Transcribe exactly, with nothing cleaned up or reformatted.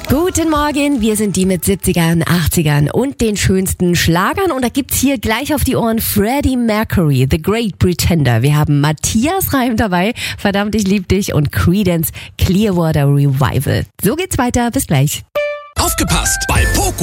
Guten Morgen, wir sind die mit siebzigern, achtzigern und den schönsten Schlagern. Und da gibt's hier gleich auf die Ohren Freddie Mercury, The Great Pretender. Wir haben Matthias Reim dabei, Verdammt, ich lieb dich, und Creedence Clearwater Revival. So geht's weiter, bis gleich. Aufgepasst! Bei Poco